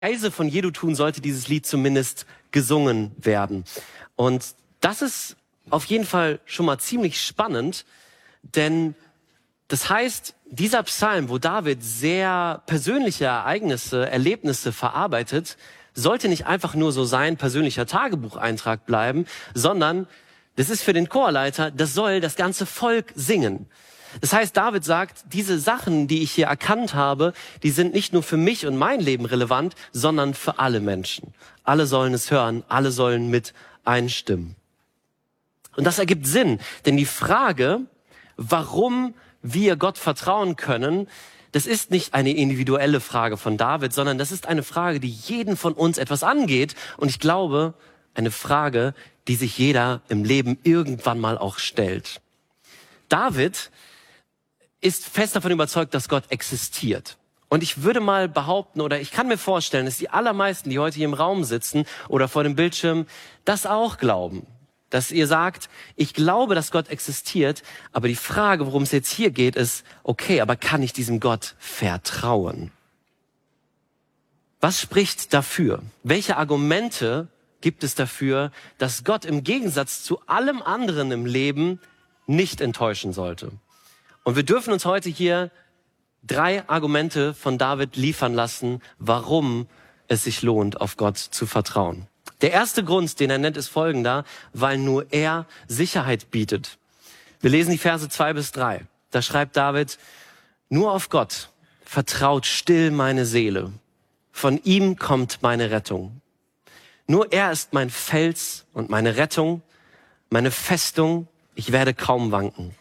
Kreise von Jedutun sollte dieses Lied zumindest gesungen werden. Und das ist auf jeden Fall schon mal ziemlich spannend, denn das heißt, dieser Psalm, wo David sehr persönliche Ereignisse, Erlebnisse verarbeitet, sollte nicht einfach nur so sein persönlicher Tagebucheintrag bleiben, sondern das ist für den Chorleiter, das soll das ganze Volk singen. Das heißt, David sagt, diese Sachen, die ich hier erkannt habe, die sind nicht nur für mich und mein Leben relevant, sondern für alle Menschen. Alle sollen es hören, alle sollen mit einstimmen. Und das ergibt Sinn, denn die Frage, warum wir Gott vertrauen können, das ist nicht eine individuelle Frage von David, sondern das ist eine Frage, die jeden von uns etwas angeht. Und ich glaube, eine Frage, die sich jeder im Leben irgendwann mal auch stellt. David ist fest davon überzeugt, dass Gott existiert. Und ich würde mal behaupten, oder ich kann mir vorstellen, dass die allermeisten, die heute hier im Raum sitzen oder vor dem Bildschirm, das auch glauben. Dass ihr sagt, ich glaube, dass Gott existiert, aber die Frage, worum es jetzt hier geht, ist, okay, aber kann ich diesem Gott vertrauen? Was spricht dafür? Welche Argumente gibt es dafür, dass Gott im Gegensatz zu allem anderen im Leben nicht enttäuschen sollte? Und wir dürfen uns heute hier 3 Argumente von David liefern lassen, warum es sich lohnt, auf Gott zu vertrauen. Der erste Grund, den er nennt, ist folgender: weil nur er Sicherheit bietet. Wir lesen die Verse 2-3. Da schreibt David: Nur auf Gott vertraut still meine Seele. Von ihm kommt meine Rettung. Nur er ist mein Fels und meine Rettung, meine Festung. Ich werde kaum wanken.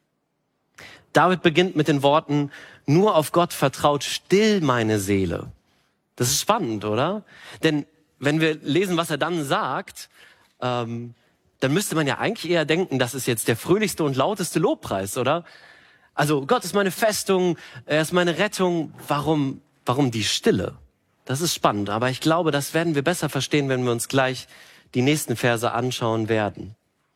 David beginnt mit den Worten: Nur auf Gott vertraut still meine Seele. Das ist spannend, oder? Denn wenn wir lesen, was er dann sagt, dann müsste man ja eigentlich eher denken, das ist jetzt der fröhlichste und lauteste Lobpreis, oder? Also Gott ist meine Festung, er ist meine Rettung. Warum die Stille? Das ist spannend, aber ich glaube, das werden wir besser verstehen, wenn wir uns gleich die nächsten Verse anschauen werden.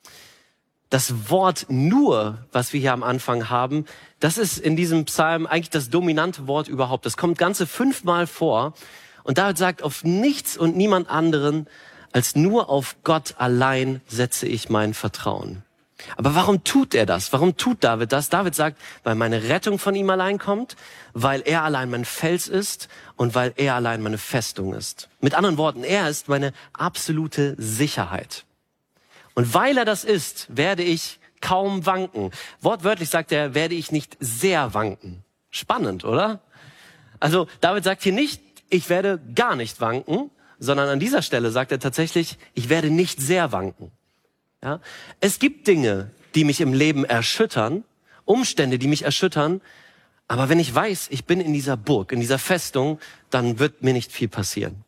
Das Wort nur, was wir hier am Anfang haben, das ist in diesem Psalm eigentlich das dominante Wort überhaupt. Das kommt ganze 5-mal vor. Und David sagt, auf nichts und niemand anderen als nur auf Gott allein setze ich mein Vertrauen. Aber warum tut er das? Warum tut David das? David sagt, weil meine Rettung von ihm allein kommt, weil er allein mein Fels ist und weil er allein meine Festung ist. Mit anderen Worten, er ist meine absolute Sicherheit. Und weil er das ist, werde ich kaum wanken. Wortwörtlich sagt er, werde ich nicht sehr wanken. Spannend, oder? Also David sagt hier nicht, ich werde gar nicht wanken, sondern an dieser Stelle sagt er tatsächlich, ich werde nicht sehr wanken. Ja? Es gibt Dinge, die mich im Leben erschüttern, Umstände, die mich erschüttern, aber wenn ich weiß, ich bin in dieser Burg, in dieser Festung, dann wird mir nicht viel passieren.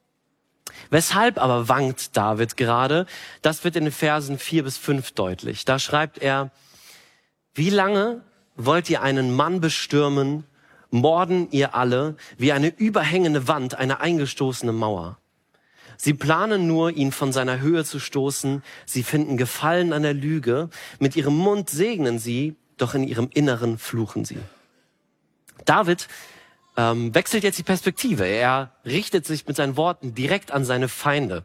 Weshalb aber wankt David gerade? Das wird in den Versen 4-5 deutlich. Da schreibt er: Wie lange wollt ihr einen Mann bestürmen, morden ihr alle, wie eine überhängende Wand, eine eingestoßene Mauer? Sie planen nur, ihn von seiner Höhe zu stoßen. Sie finden Gefallen an der Lüge. Mit ihrem Mund segnen sie, doch in ihrem Inneren fluchen sie. David wechselt jetzt die Perspektive. Er richtet sich mit seinen Worten direkt an seine Feinde.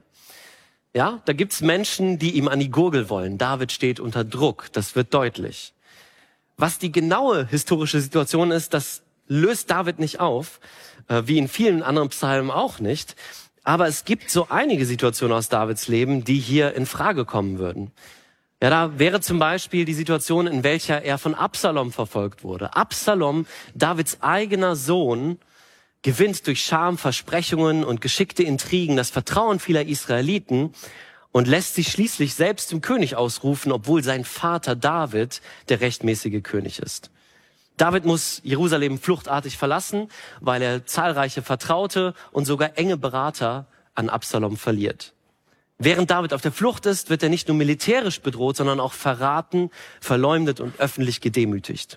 Ja, da gibt's Menschen, die ihm an die Gurgel wollen. David steht unter Druck. Das wird deutlich. Was die genaue historische Situation ist, das löst David nicht auf, wie in vielen anderen Psalmen auch nicht. Aber es gibt so einige Situationen aus Davids Leben, die hier in Frage kommen würden. Ja, da wäre zum Beispiel die Situation, in welcher er von Absalom verfolgt wurde. Absalom, Davids eigener Sohn, gewinnt durch Scham, Versprechungen und geschickte Intrigen das Vertrauen vieler Israeliten und lässt sich schließlich selbst zum König ausrufen, obwohl sein Vater David der rechtmäßige König ist. David muss Jerusalem fluchtartig verlassen, weil er zahlreiche Vertraute und sogar enge Berater an Absalom verliert. Während David auf der Flucht ist, wird er nicht nur militärisch bedroht, sondern auch verraten, verleumdet und öffentlich gedemütigt.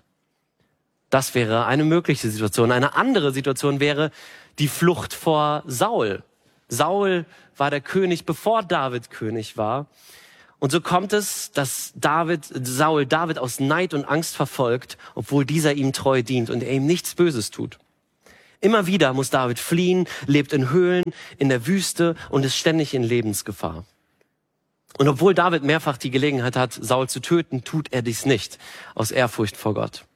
Das wäre eine mögliche Situation. Eine andere Situation wäre die Flucht vor Saul. Saul war der König, bevor David König war. Und so kommt es, dass Saul David aus Neid und Angst verfolgt, obwohl dieser ihm treu dient und er ihm nichts Böses tut. Immer wieder muss David fliehen, lebt in Höhlen, in der Wüste und ist ständig in Lebensgefahr. Und obwohl David mehrfach die Gelegenheit hat, Saul zu töten, tut er dies nicht, aus Ehrfurcht vor Gott.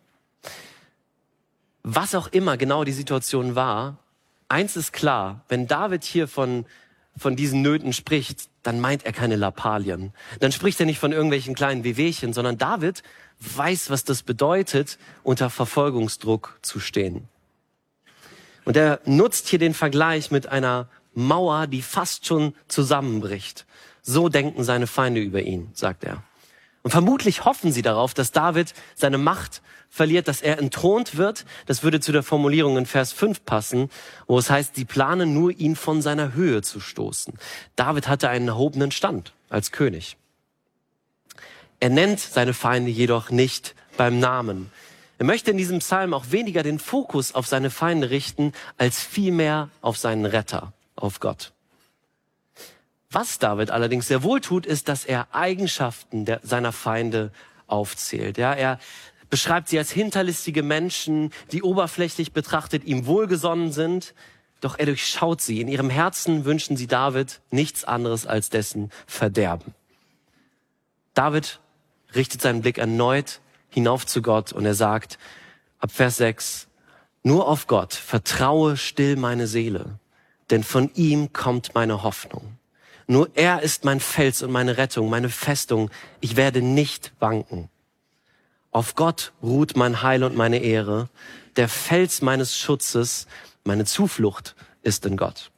Was auch immer genau die Situation war, eins ist klar, wenn David hier von diesen Nöten spricht, dann meint er keine Lappalien. Dann spricht er nicht von irgendwelchen kleinen Wehwehchen, sondern David weiß, was das bedeutet, unter Verfolgungsdruck zu stehen. Und er nutzt hier den Vergleich mit einer Mauer, die fast schon zusammenbricht. So denken seine Feinde über ihn, sagt er. Und vermutlich hoffen sie darauf, dass David seine Macht verliert, dass er entthront wird. Das würde zu der Formulierung in Vers 5 passen, wo es heißt, sie planen nur, ihn von seiner Höhe zu stoßen. David hatte einen erhobenen Stand als König. Er nennt seine Feinde jedoch nicht beim Namen. Er möchte in diesem Psalm auch weniger den Fokus auf seine Feinde richten, als vielmehr auf seinen Retter, auf Gott. Was David allerdings sehr wohl tut, ist, dass er Eigenschaften seiner Feinde aufzählt. Ja, er beschreibt sie als hinterlistige Menschen, die oberflächlich betrachtet ihm wohlgesonnen sind. Doch er durchschaut sie. In ihrem Herzen wünschen sie David nichts anderes als dessen Verderben. David richtet seinen Blick erneut hinauf zu Gott und er sagt ab Vers 6, nur auf Gott vertraue still meine Seele, denn von ihm kommt meine Hoffnung. Nur er ist mein Fels und meine Rettung, meine Festung. Ich werde nicht wanken. Auf Gott ruht mein Heil und meine Ehre. Der Fels meines Schutzes, meine Zuflucht ist in Gott.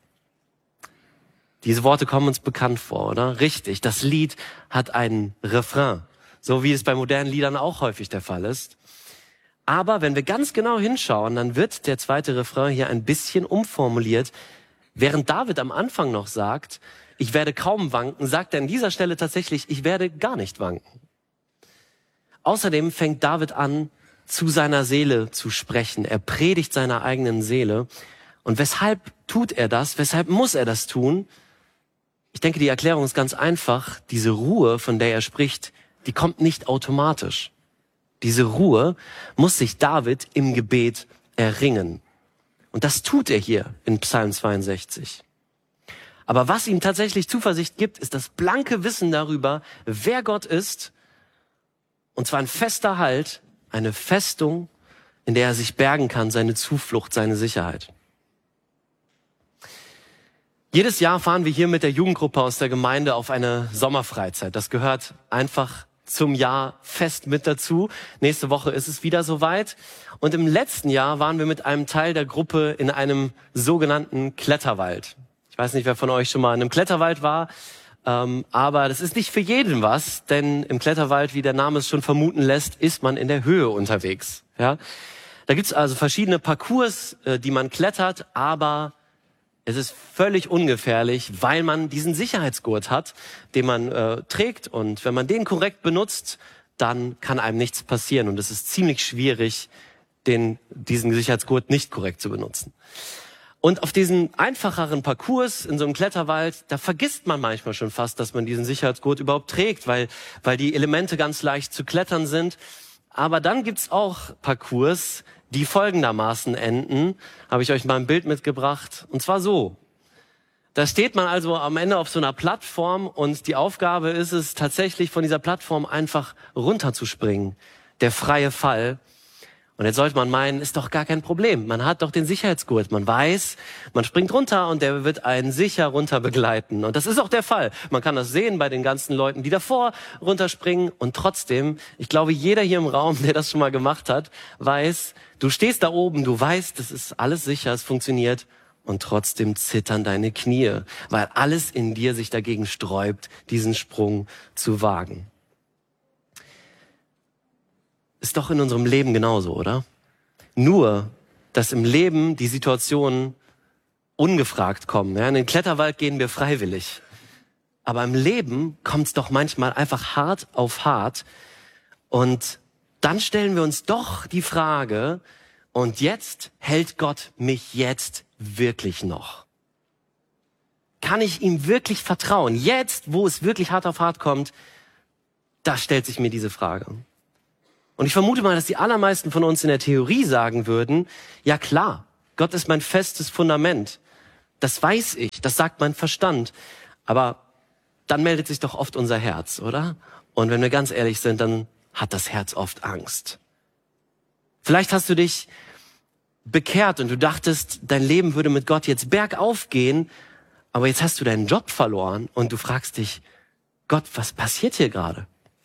Diese Worte kommen uns bekannt vor, oder? Richtig, das Lied hat einen Refrain, so wie es bei modernen Liedern auch häufig der Fall ist. Aber wenn wir ganz genau hinschauen, dann wird der zweite Refrain hier ein bisschen umformuliert. Während David am Anfang noch sagt, ich werde kaum wanken, sagt er an dieser Stelle tatsächlich, ich werde gar nicht wanken. Außerdem fängt David an, zu seiner Seele zu sprechen. Er predigt seiner eigenen Seele. Und weshalb tut er das? Weshalb muss er das tun? Ich denke, die Erklärung ist ganz einfach. Diese Ruhe, von der er spricht, die kommt nicht automatisch. Diese Ruhe muss sich David im Gebet erringen. Und das tut er hier in Psalm 62. Aber was ihm tatsächlich Zuversicht gibt, ist das blanke Wissen darüber, wer Gott ist. Und zwar ein fester Halt, eine Festung, in der er sich bergen kann, seine Zuflucht, seine Sicherheit. Jedes Jahr fahren wir hier mit der Jugendgruppe aus der Gemeinde auf eine Sommerfreizeit. Das gehört einfach zum Jahr fest mit dazu. Nächste Woche ist es wieder soweit. Und im letzten Jahr waren wir mit einem Teil der Gruppe in einem sogenannten Kletterwald. Ich weiß nicht, wer von euch schon mal in einem Kletterwald war, aber das ist nicht für jeden was, denn im Kletterwald, wie der Name es schon vermuten lässt, ist man in der Höhe unterwegs. Ja? Da gibt's also verschiedene Parcours, die man klettert, aber es ist völlig ungefährlich, weil man diesen Sicherheitsgurt hat, den man trägt. Und wenn man den korrekt benutzt, dann kann einem nichts passieren. Und es ist ziemlich schwierig, diesen Sicherheitsgurt nicht korrekt zu benutzen. Und auf diesen einfacheren Parcours in so einem Kletterwald, da vergisst man manchmal schon fast, dass man diesen Sicherheitsgurt überhaupt trägt, weil die Elemente ganz leicht zu klettern sind. Aber dann gibt's auch Parcours, die folgendermaßen enden. Habe ich euch mal ein Bild mitgebracht. Und zwar so. Da steht man also am Ende auf so einer Plattform und die Aufgabe ist es tatsächlich, von dieser Plattform einfach runterzuspringen. Der freie Fall. Und jetzt sollte man meinen, ist doch gar kein Problem. Man hat doch den Sicherheitsgurt. Man weiß, man springt runter und der wird einen sicher runter begleiten. Und das ist auch der Fall. Man kann das sehen bei den ganzen Leuten, die davor runterspringen. Und trotzdem, ich glaube, jeder hier im Raum, der das schon mal gemacht hat, weiß, du stehst da oben, du weißt, das ist alles sicher, es funktioniert. Und trotzdem zittern deine Knie, weil alles in dir sich dagegen sträubt, diesen Sprung zu wagen. Ist doch in unserem Leben genauso, oder? Nur, dass im Leben die Situationen ungefragt kommen. Ja, in den Kletterwald gehen wir freiwillig. Aber im Leben kommt es doch manchmal einfach hart auf hart. Und dann stellen wir uns doch die Frage, und jetzt hält Gott mich jetzt wirklich noch? Kann ich ihm wirklich vertrauen? Jetzt, wo es wirklich hart auf hart kommt, da stellt sich mir diese Frage. Und ich vermute mal, dass die allermeisten von uns in der Theorie sagen würden, ja klar, Gott ist mein festes Fundament. Das weiß ich, das sagt mein Verstand. Aber dann meldet sich doch oft unser Herz, oder? Und wenn wir ganz ehrlich sind, dann hat das Herz oft Angst. Vielleicht hast du dich bekehrt und du dachtest, dein Leben würde mit Gott jetzt bergauf gehen, aber jetzt hast du deinen Job verloren und du fragst dich, Gott, was passiert hier gerade?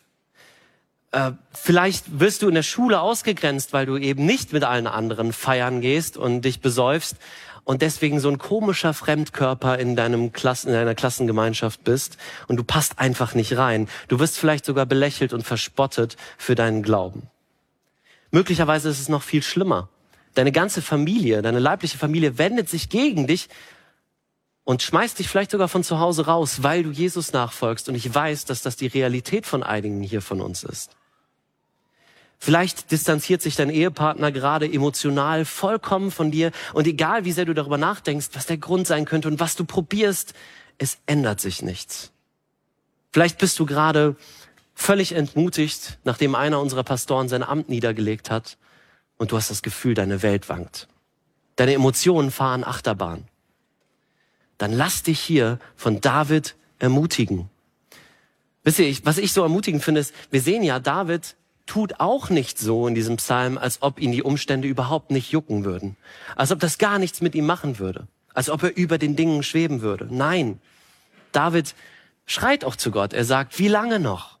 Vielleicht wirst du in der Schule ausgegrenzt, weil du eben nicht mit allen anderen feiern gehst und dich besäufst und deswegen so ein komischer Fremdkörper in deiner Klassengemeinschaft bist und du passt einfach nicht rein. Du wirst vielleicht sogar belächelt und verspottet für deinen Glauben. Möglicherweise ist es noch viel schlimmer. Deine ganze Familie, deine leibliche Familie wendet sich gegen dich und schmeißt dich vielleicht sogar von zu Hause raus, weil du Jesus nachfolgst. Und ich weiß, dass das die Realität von einigen hier von uns ist. Vielleicht distanziert sich dein Ehepartner gerade emotional vollkommen von dir. Und egal, wie sehr du darüber nachdenkst, was der Grund sein könnte und was du probierst, es ändert sich nichts. Vielleicht bist du gerade völlig entmutigt, nachdem einer unserer Pastoren sein Amt niedergelegt hat. Und du hast das Gefühl, deine Welt wankt. Deine Emotionen fahren Achterbahn. Dann lass dich hier von David ermutigen. Wisst ihr, was ich so ermutigend finde, ist, wir sehen ja, David tut auch nicht so in diesem Psalm, als ob ihn die Umstände überhaupt nicht jucken würden. Als ob das gar nichts mit ihm machen würde. Als ob er über den Dingen schweben würde. Nein, David schreit auch zu Gott. Er sagt, wie lange noch?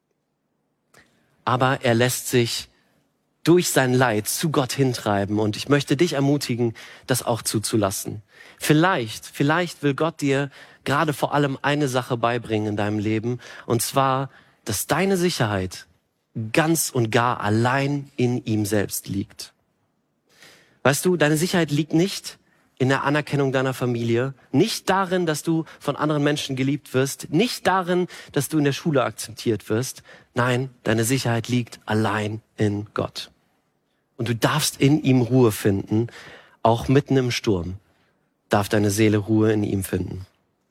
Aber er lässt sich durch sein Leid zu Gott hintreiben. Und ich möchte dich ermutigen, das auch zuzulassen. Vielleicht will Gott dir gerade vor allem eine Sache beibringen in deinem Leben. Und zwar, dass deine Sicherheit ganz und gar allein in ihm selbst liegt. Weißt du, deine Sicherheit liegt nicht in der Anerkennung deiner Familie, nicht darin, dass du von anderen Menschen geliebt wirst, nicht darin, dass du in der Schule akzeptiert wirst. Nein, deine Sicherheit liegt allein in Gott. Und du darfst in ihm Ruhe finden, auch mitten im Sturm darf deine Seele Ruhe in ihm finden.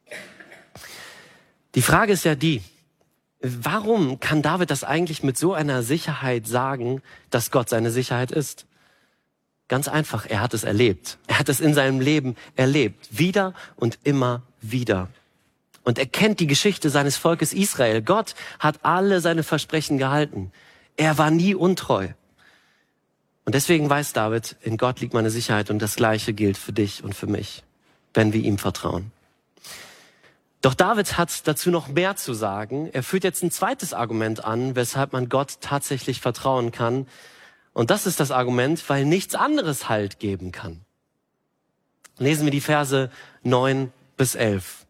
Die Frage ist ja die, warum kann David das eigentlich mit so einer Sicherheit sagen, dass Gott seine Sicherheit ist? Ganz einfach, er hat es erlebt. Er hat es in seinem Leben erlebt. Wieder und immer wieder. Und er kennt die Geschichte seines Volkes Israel. Gott hat alle seine Versprechen gehalten. Er war nie untreu. Und deswegen weiß David, in Gott liegt meine Sicherheit und das Gleiche gilt für dich und für mich, wenn wir ihm vertrauen. Doch David hat dazu noch mehr zu sagen. Er führt jetzt ein zweites Argument an, weshalb man Gott tatsächlich vertrauen kann. Und das ist das Argument, weil nichts anderes Halt geben kann. Lesen wir die Verse 9 bis 11.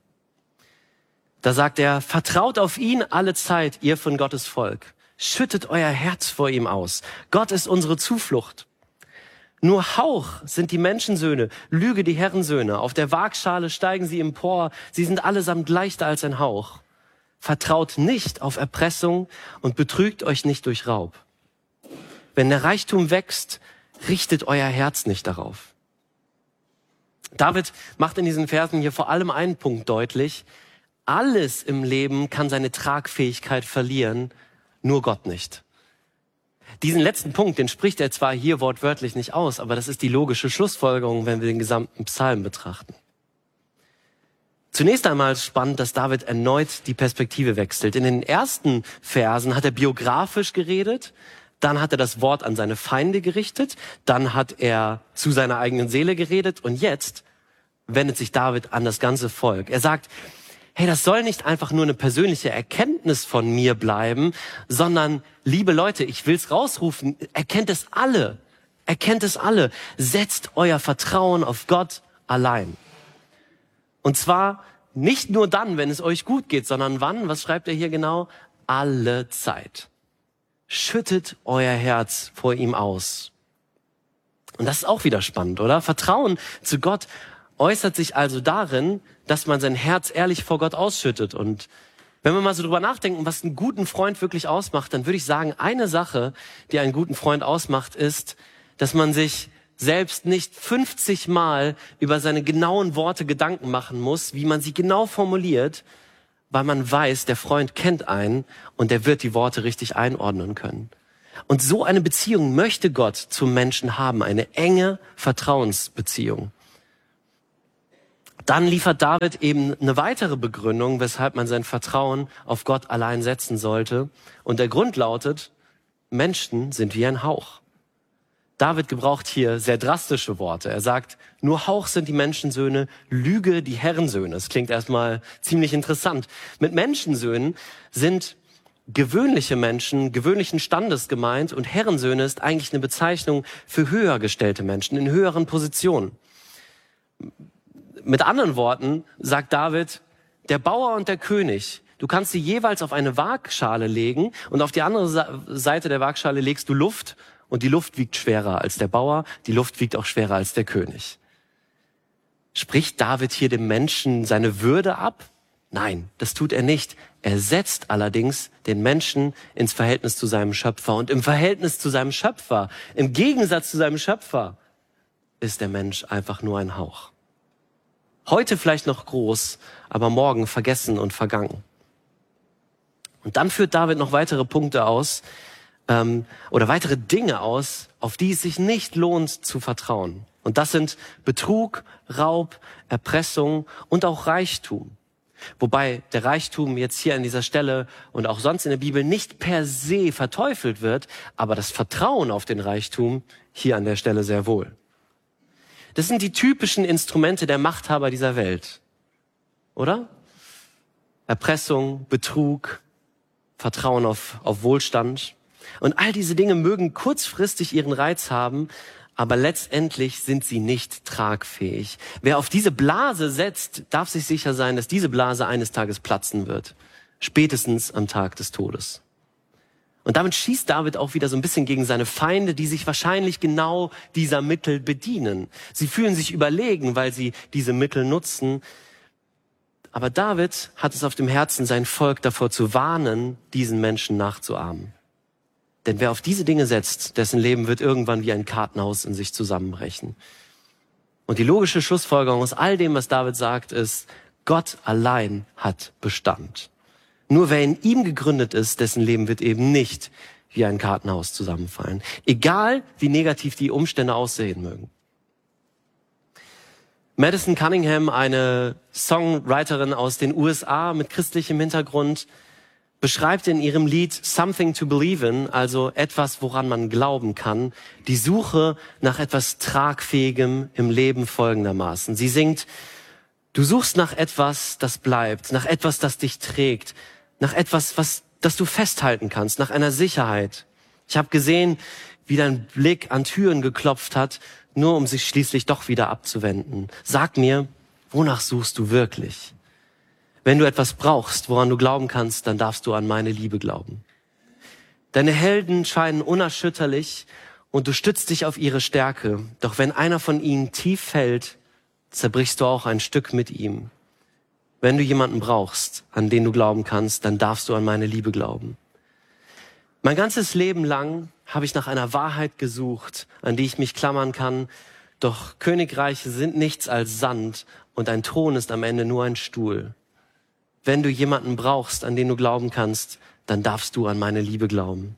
Da sagt er, vertraut auf ihn alle Zeit, ihr von Gottes Volk. Schüttet euer Herz vor ihm aus. Gott ist unsere Zuflucht. Nur Hauch sind die Menschensöhne, Lüge die Herrensöhne. Auf der Waagschale steigen sie empor. Sie sind allesamt leichter als ein Hauch. Vertraut nicht auf Erpressung und betrügt euch nicht durch Raub. Wenn der Reichtum wächst, richtet euer Herz nicht darauf. David macht in diesen Versen hier vor allem einen Punkt deutlich. Alles im Leben kann seine Tragfähigkeit verlieren, nur Gott nicht. Diesen letzten Punkt, den spricht er zwar hier wortwörtlich nicht aus, aber das ist die logische Schlussfolgerung, wenn wir den gesamten Psalm betrachten. Zunächst einmal ist spannend, dass David erneut die Perspektive wechselt. In den ersten Versen hat er biografisch geredet, dann hat er das Wort an seine Feinde gerichtet, dann hat er zu seiner eigenen Seele geredet und jetzt wendet sich David an das ganze Volk. Er sagt, hey, das soll nicht einfach nur eine persönliche Erkenntnis von mir bleiben, sondern, liebe Leute, ich will's rausrufen, erkennt es alle, setzt euer Vertrauen auf Gott allein. Und zwar nicht nur dann, wenn es euch gut geht, sondern wann, was schreibt er hier genau? Alle Zeit. Schüttet euer Herz vor ihm aus. Und das ist auch wieder spannend, oder? Vertrauen zu Gott äußert sich also darin, dass man sein Herz ehrlich vor Gott ausschüttet. Und wenn wir mal so drüber nachdenken, was einen guten Freund wirklich ausmacht, dann würde ich sagen, eine Sache, die einen guten Freund ausmacht, ist, dass man sich selbst nicht 50 Mal über seine genauen Worte Gedanken machen muss, wie man sie genau formuliert, weil man weiß, der Freund kennt einen und der wird die Worte richtig einordnen können. Und so eine Beziehung möchte Gott zum Menschen haben, eine enge Vertrauensbeziehung. Dann liefert David eben eine weitere Begründung, weshalb man sein Vertrauen auf Gott allein setzen sollte. Und der Grund lautet, Menschen sind wie ein Hauch. David gebraucht hier sehr drastische Worte. Er sagt, nur Hauch sind die Menschensöhne, Lüge die Herrensöhne. Das klingt erstmal ziemlich interessant. Mit Menschensöhnen sind gewöhnliche Menschen, gewöhnlichen Standes gemeint, und Herrensöhne ist eigentlich eine Bezeichnung für höher gestellte Menschen in höheren Positionen. Mit anderen Worten sagt David, der Bauer und der König, du kannst sie jeweils auf eine Waagschale legen und auf die andere Seite der Waagschale legst du Luft, und die Luft wiegt schwerer als der Bauer, die Luft wiegt auch schwerer als der König. Spricht David hier dem Menschen seine Würde ab? Nein, das tut er nicht. Er setzt allerdings den Menschen ins Verhältnis zu seinem Schöpfer. Und im Verhältnis zu seinem Schöpfer, im Gegensatz zu seinem Schöpfer, ist der Mensch einfach nur ein Hauch. Heute vielleicht noch groß, aber morgen vergessen und vergangen. Und dann führt David noch weitere Punkte aus, oder weitere Dinge aus, auf die es sich nicht lohnt zu vertrauen. Und das sind Betrug, Raub, Erpressung und auch Reichtum. Wobei der Reichtum jetzt hier an dieser Stelle und auch sonst in der Bibel nicht per se verteufelt wird, aber das Vertrauen auf den Reichtum hier an der Stelle sehr wohl. Das sind die typischen Instrumente der Machthaber dieser Welt, oder? Erpressung, Betrug, Vertrauen auf Wohlstand. Und all diese Dinge mögen kurzfristig ihren Reiz haben, aber letztendlich sind sie nicht tragfähig. Wer auf diese Blase setzt, darf sich sicher sein, dass diese Blase eines Tages platzen wird. Spätestens am Tag des Todes. Und damit schießt David auch wieder so ein bisschen gegen seine Feinde, die sich wahrscheinlich genau dieser Mittel bedienen. Sie fühlen sich überlegen, weil sie diese Mittel nutzen. Aber David hat es auf dem Herzen, sein Volk davor zu warnen, diesen Menschen nachzuahmen. Denn wer auf diese Dinge setzt, dessen Leben wird irgendwann wie ein Kartenhaus in sich zusammenbrechen. Und die logische Schlussfolgerung aus all dem, was David sagt, ist, Gott allein hat Bestand. Nur wer in ihm gegründet ist, dessen Leben wird eben nicht wie ein Kartenhaus zusammenfallen. Egal, wie negativ die Umstände aussehen mögen. Madison Cunningham, eine Songwriterin aus den USA mit christlichem Hintergrund, beschreibt in ihrem Lied Something to Believe in, also etwas, woran man glauben kann, die Suche nach etwas Tragfähigem im Leben folgendermaßen. Sie singt, du suchst nach etwas, das bleibt, nach etwas, das dich trägt, nach etwas, das du festhalten kannst, nach einer Sicherheit. Ich habe gesehen, wie dein Blick an Türen geklopft hat, nur um sich schließlich doch wieder abzuwenden. Sag mir, wonach suchst du wirklich? Wenn du etwas brauchst, woran du glauben kannst, dann darfst du an meine Liebe glauben. Deine Helden scheinen unerschütterlich und du stützt dich auf ihre Stärke. Doch wenn einer von ihnen tief fällt, zerbrichst du auch ein Stück mit ihm. Wenn du jemanden brauchst, an den du glauben kannst, dann darfst du an meine Liebe glauben. Mein ganzes Leben lang habe ich nach einer Wahrheit gesucht, an die ich mich klammern kann. Doch Königreiche sind nichts als Sand und ein Thron ist am Ende nur ein Stuhl. Wenn du jemanden brauchst, an den du glauben kannst, dann darfst du an meine Liebe glauben.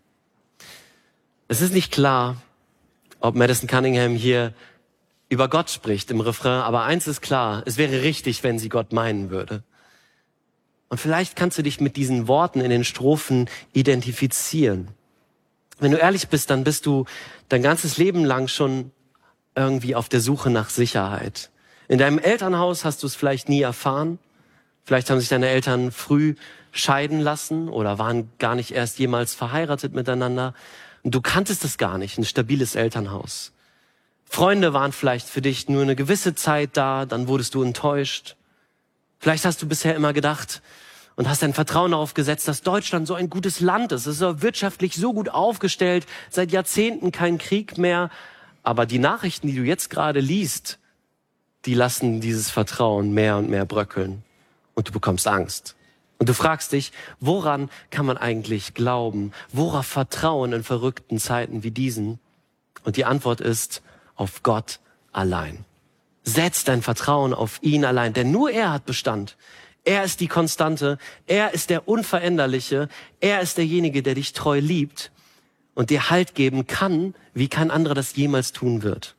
Es ist nicht klar, ob Madison Cunningham hier über Gott spricht im Refrain, aber eins ist klar, es wäre richtig, wenn sie Gott meinen würde. Und vielleicht kannst du dich mit diesen Worten in den Strophen identifizieren. Wenn du ehrlich bist, dann bist du dein ganzes Leben lang schon irgendwie auf der Suche nach Sicherheit. In deinem Elternhaus hast du es vielleicht nie erfahren. Vielleicht haben sich deine Eltern früh scheiden lassen oder waren gar nicht erst jemals verheiratet miteinander. Und du kanntest es gar nicht, ein stabiles Elternhaus. Freunde waren vielleicht für dich nur eine gewisse Zeit da, dann wurdest du enttäuscht. Vielleicht hast du bisher immer gedacht und hast dein Vertrauen darauf gesetzt, dass Deutschland so ein gutes Land ist. Es ist wirtschaftlich so gut aufgestellt, seit Jahrzehnten kein Krieg mehr. Aber die Nachrichten, die du jetzt gerade liest, die lassen dieses Vertrauen mehr und mehr bröckeln. Und du bekommst Angst. Und du fragst dich, woran kann man eigentlich glauben? Worauf vertrauen in verrückten Zeiten wie diesen? Und die Antwort ist, auf Gott allein. Setz dein Vertrauen auf ihn allein, denn nur er hat Bestand. Er ist die Konstante, er ist der Unveränderliche, er ist derjenige, der dich treu liebt. und dir Halt geben kann, wie kein anderer das jemals tun wird.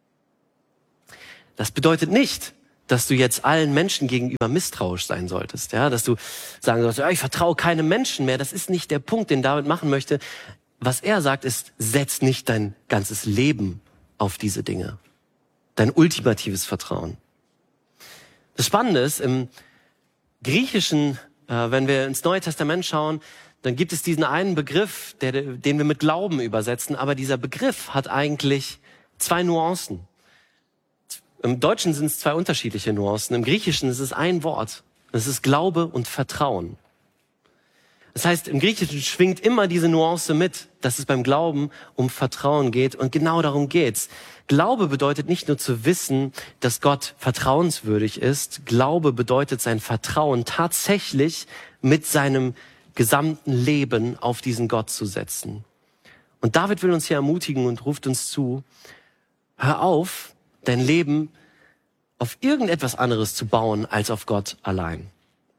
Das bedeutet nicht, dass du jetzt allen Menschen gegenüber misstrauisch sein solltest, ja, dass du sagen sollst, ja, ich vertraue keinem Menschen mehr. Das ist nicht der Punkt, den David machen möchte. Was er sagt, ist, setz nicht dein ganzes Leben auf diese Dinge. Dein ultimatives Vertrauen. Das Spannende ist, im Griechischen, wenn wir ins Neue Testament schauen, dann gibt es diesen einen Begriff, den wir mit Glauben übersetzen, aber dieser Begriff hat eigentlich zwei Nuancen. Im Deutschen sind es zwei unterschiedliche Nuancen, im Griechischen ist es ein Wort. Das ist Glaube und Vertrauen. Das heißt, im Griechischen schwingt immer diese Nuance mit, dass es beim Glauben um Vertrauen geht, und genau darum geht's. Glaube bedeutet nicht nur zu wissen, dass Gott vertrauenswürdig ist. Glaube bedeutet, sein Vertrauen tatsächlich mit seinem gesamten Leben auf diesen Gott zu setzen. Und David will uns hier ermutigen und ruft uns zu, hör auf, dein Leben auf irgendetwas anderes zu bauen als auf Gott allein.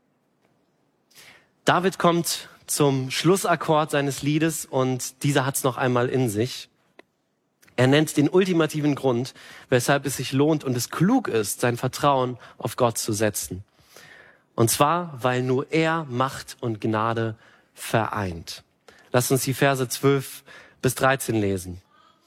David kommt zum Schlussakkord seines Liedes und dieser hat es noch einmal in sich. Er nennt den ultimativen Grund, weshalb es sich lohnt und es klug ist, sein Vertrauen auf Gott zu setzen. Und zwar, weil nur er Macht und Gnade vereint. Lasst uns die Verse 12 bis 13 lesen.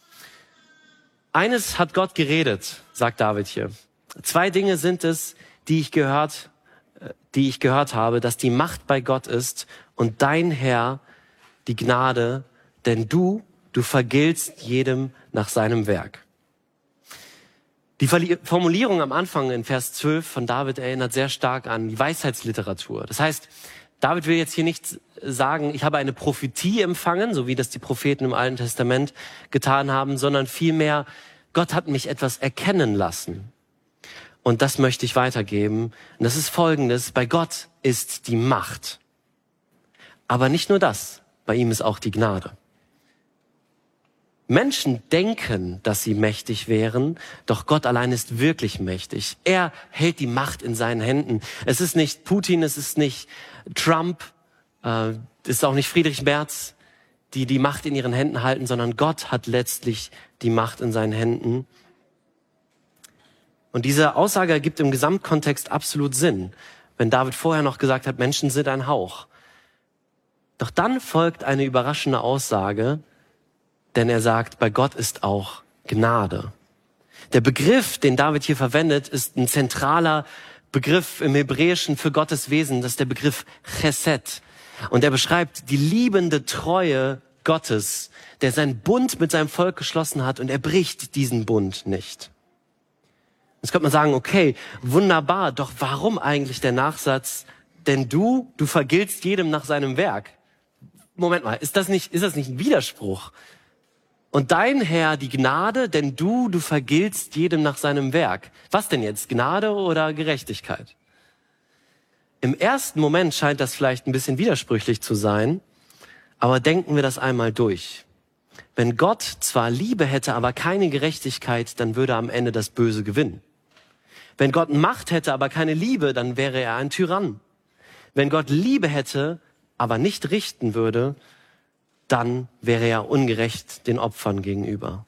Eines hat Gott geredet, sagt David hier. Zwei Dinge sind es, die ich gehört habe, dass die Macht bei Gott ist und dein Herr die Gnade, denn du vergiltst jedem nach seinem Werk. Die Formulierung am Anfang in Vers 12 von David erinnert sehr stark an die Weisheitsliteratur. Das heißt, David will jetzt hier nicht sagen, ich habe eine Prophetie empfangen, so wie das die Propheten im Alten Testament getan haben, sondern vielmehr, Gott hat mich etwas erkennen lassen. Und das möchte ich weitergeben. Und das ist Folgendes: Bei Gott ist die Macht. Aber nicht nur das, bei ihm ist auch die Gnade. Menschen denken, dass sie mächtig wären, doch Gott allein ist wirklich mächtig. Er hält die Macht in seinen Händen. Es ist nicht Putin, es ist nicht Trump, es ist auch nicht Friedrich Merz, die die Macht in ihren Händen halten, sondern Gott hat letztlich die Macht in seinen Händen. Und diese Aussage ergibt im Gesamtkontext absolut Sinn, wenn David vorher noch gesagt hat, Menschen sind ein Hauch. Doch dann folgt eine überraschende Aussage, denn er sagt, bei Gott ist auch Gnade. Der Begriff, den David hier verwendet, ist ein zentraler Begriff im Hebräischen für Gottes Wesen. Das ist der Begriff Chesed. Und er beschreibt die liebende Treue Gottes, der seinen Bund mit seinem Volk geschlossen hat, und er bricht diesen Bund nicht. Jetzt könnte man sagen, okay, wunderbar, doch warum eigentlich der Nachsatz, denn du vergiltst jedem nach seinem Werk? Moment mal, ist das nicht ein Widerspruch? Und dein Herr die Gnade, denn du vergiltst jedem nach seinem Werk. Was denn jetzt, Gnade oder Gerechtigkeit? Im ersten Moment scheint das vielleicht ein bisschen widersprüchlich zu sein, aber denken wir das einmal durch. Wenn Gott zwar Liebe hätte, aber keine Gerechtigkeit, dann würde am Ende das Böse gewinnen. Wenn Gott Macht hätte, aber keine Liebe, dann wäre er ein Tyrann. Wenn Gott Liebe hätte, aber nicht richten würde, dann wäre er ungerecht den Opfern gegenüber.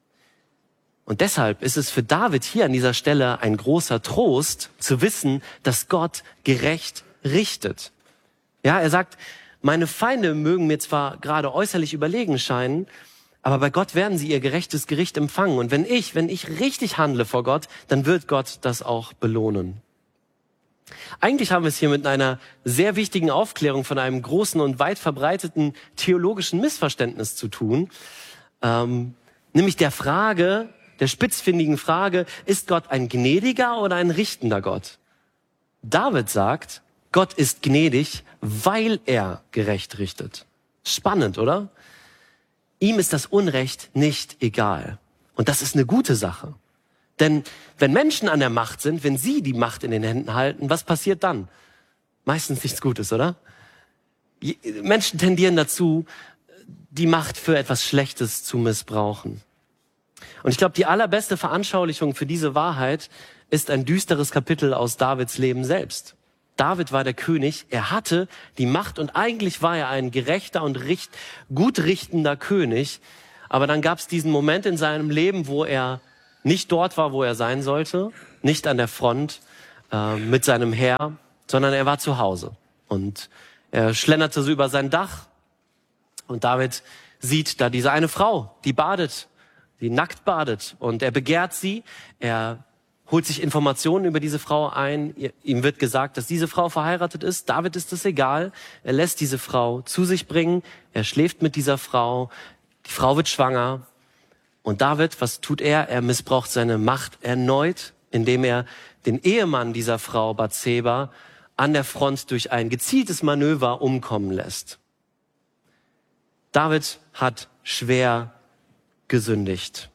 Und deshalb ist es für David hier an dieser Stelle ein großer Trost, zu wissen, dass Gott gerecht richtet. Ja, er sagt, meine Feinde mögen mir zwar gerade äußerlich überlegen scheinen, aber bei Gott werden sie ihr gerechtes Gericht empfangen. Und wenn ich richtig handle vor Gott, dann wird Gott das auch belohnen. Eigentlich haben wir es hier mit einer sehr wichtigen Aufklärung von einem großen und weit verbreiteten theologischen Missverständnis zu tun, nämlich der spitzfindigen Frage, ist Gott ein gnädiger oder ein richtender Gott? David sagt, Gott ist gnädig, weil er gerecht richtet. Spannend, oder? Ihm ist das Unrecht nicht egal. Und das ist eine gute Sache. Denn wenn Menschen an der Macht sind, wenn sie die Macht in den Händen halten, was passiert dann? Meistens nichts Gutes, oder? Menschen tendieren dazu, die Macht für etwas Schlechtes zu missbrauchen. Und ich glaube, die allerbeste Veranschaulichung für diese Wahrheit ist ein düsteres Kapitel aus Davids Leben selbst. David war der König, er hatte die Macht und eigentlich war er ein gerechter und gut richtender König. Aber dann gab es diesen Moment in seinem Leben, wo er nicht dort war, wo er sein sollte, nicht an der Front mit seinem Heer, sondern er war zu Hause. Und er schlenderte so über sein Dach und David sieht da diese eine Frau, die badet, die nackt badet. Und er begehrt sie, er holt sich Informationen über diese Frau ein. Ihm wird gesagt, dass diese Frau verheiratet ist. David ist es egal. Er lässt diese Frau zu sich bringen. Er schläft mit dieser Frau. Die Frau wird schwanger. Und David, was tut er? Er missbraucht seine Macht erneut, indem er den Ehemann dieser Frau, Bathseba, an der Front durch ein gezieltes Manöver umkommen lässt. David hat schwer gesündigt.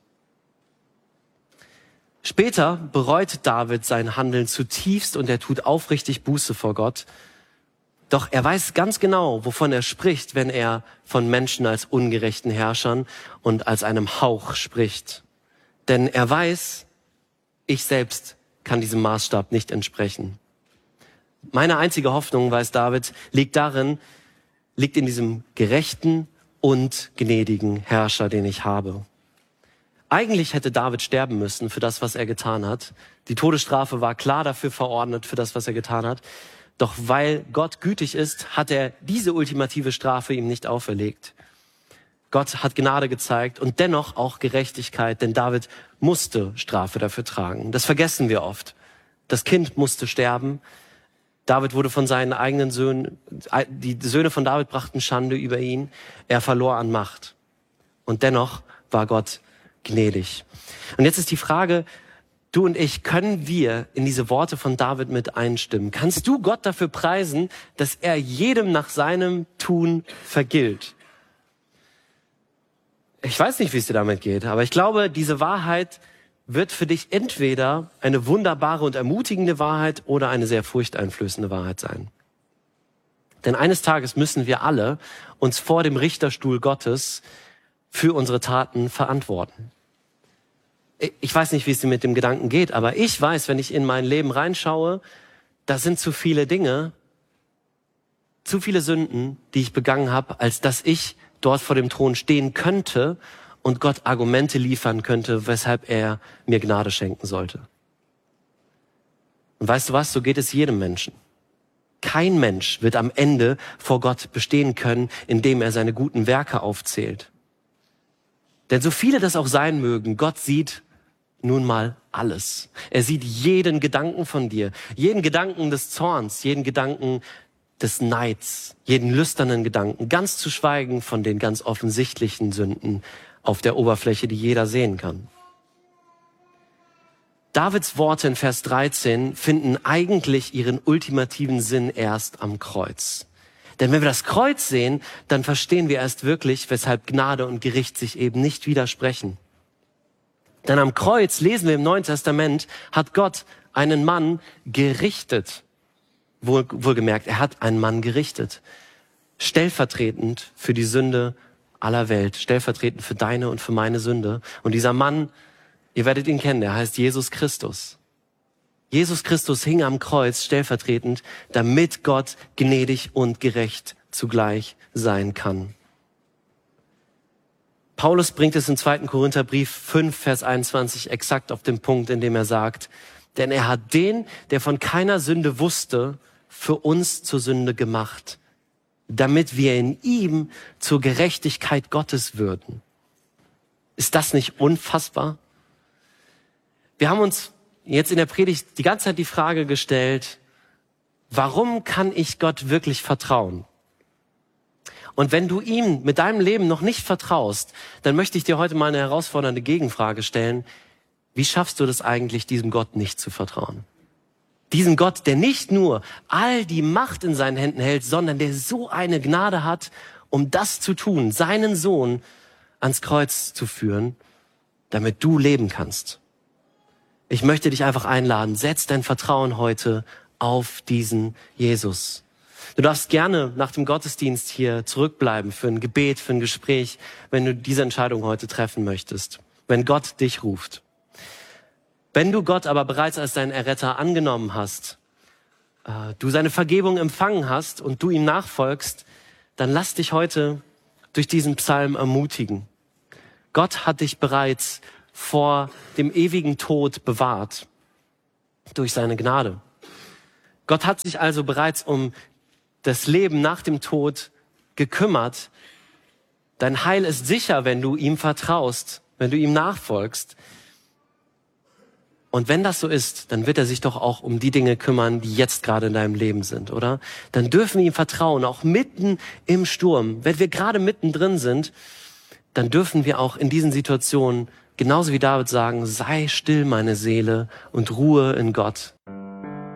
Später bereut David sein Handeln zutiefst und er tut aufrichtig Buße vor Gott. Doch er weiß ganz genau, wovon er spricht, wenn er von Menschen als ungerechten Herrschern und als einem Hauch spricht. Denn er weiß, ich selbst kann diesem Maßstab nicht entsprechen. Meine einzige Hoffnung, weiß David, liegt in diesem gerechten und gnädigen Herrscher, den ich habe. Eigentlich hätte David sterben müssen für das, was er getan hat. Die Todesstrafe war klar dafür verordnet, für das, was er getan hat. Doch weil Gott gütig ist, hat er diese ultimative Strafe ihm nicht auferlegt. Gott hat Gnade gezeigt und dennoch auch Gerechtigkeit, denn David musste Strafe dafür tragen. Das vergessen wir oft. Das Kind musste sterben. David wurde von seinen eigenen Söhnen, die Söhne von David brachten Schande über ihn. Er verlor an Macht. Und dennoch war Gott gnädig. Und jetzt ist die Frage, du und ich, können wir in diese Worte von David mit einstimmen? Kannst du Gott dafür preisen, dass er jedem nach seinem Tun vergilt? Ich weiß nicht, wie es dir damit geht, aber ich glaube, diese Wahrheit wird für dich entweder eine wunderbare und ermutigende Wahrheit oder eine sehr furchteinflößende Wahrheit sein. Denn eines Tages müssen wir alle uns vor dem Richterstuhl Gottes für unsere Taten verantworten. Ich weiß nicht, wie es dir mit dem Gedanken geht, aber ich weiß, wenn ich in mein Leben reinschaue, da sind zu viele Dinge, zu viele Sünden, die ich begangen habe, als dass ich dort vor dem Thron stehen könnte und Gott Argumente liefern könnte, weshalb er mir Gnade schenken sollte. Und weißt du was, so geht es jedem Menschen. Kein Mensch wird am Ende vor Gott bestehen können, indem er seine guten Werke aufzählt. Denn so viele das auch sein mögen, Gott sieht nun mal alles. Er sieht jeden Gedanken von dir, jeden Gedanken des Zorns, jeden Gedanken des Neids, jeden lüsternen Gedanken, ganz zu schweigen von den ganz offensichtlichen Sünden auf der Oberfläche, die jeder sehen kann. Davids Worte in Vers 13 finden eigentlich ihren ultimativen Sinn erst am Kreuz. Denn wenn wir das Kreuz sehen, dann verstehen wir erst wirklich, weshalb Gnade und Gericht sich eben nicht widersprechen. Denn am Kreuz, lesen wir im Neuen Testament, hat Gott einen Mann gerichtet. Wohlgemerkt, er hat einen Mann gerichtet. Stellvertretend für die Sünde aller Welt. Stellvertretend für deine und für meine Sünde. Und dieser Mann, ihr werdet ihn kennen, er heißt Jesus Christus. Jesus Christus hing am Kreuz stellvertretend, damit Gott gnädig und gerecht zugleich sein kann. Paulus bringt es im 2. Korintherbrief 5, Vers 21 exakt auf den Punkt, in dem er sagt, denn er hat den, der von keiner Sünde wusste, für uns zur Sünde gemacht, damit wir in ihm zur Gerechtigkeit Gottes würden. Ist das nicht unfassbar? Wir haben uns jetzt in der Predigt die ganze Zeit die Frage gestellt, warum kann ich Gott wirklich vertrauen? Und wenn du ihm mit deinem Leben noch nicht vertraust, dann möchte ich dir heute mal eine herausfordernde Gegenfrage stellen. Wie schaffst du das eigentlich, diesem Gott nicht zu vertrauen? Diesem Gott, der nicht nur all die Macht in seinen Händen hält, sondern der so eine Gnade hat, um das zu tun, seinen Sohn ans Kreuz zu führen, damit du leben kannst. Ich möchte dich einfach einladen, setz dein Vertrauen heute auf diesen Jesus. Du darfst gerne nach dem Gottesdienst hier zurückbleiben für ein Gebet, für ein Gespräch, wenn du diese Entscheidung heute treffen möchtest, wenn Gott dich ruft. Wenn du Gott aber bereits als deinen Erretter angenommen hast, du seine Vergebung empfangen hast und du ihm nachfolgst, dann lass dich heute durch diesen Psalm ermutigen. Gott hat dich bereits vor dem ewigen Tod bewahrt durch seine Gnade. Gott hat sich also bereits um das Leben nach dem Tod gekümmert. Dein Heil ist sicher, wenn du ihm vertraust, wenn du ihm nachfolgst. Und wenn das so ist, dann wird er sich doch auch um die Dinge kümmern, die jetzt gerade in deinem Leben sind, oder? Dann dürfen wir ihm vertrauen, auch mitten im Sturm. Wenn wir gerade mittendrin sind, dann dürfen wir auch in diesen Situationen genauso wie David sagen, sei still, meine Seele, und ruhe in Gott.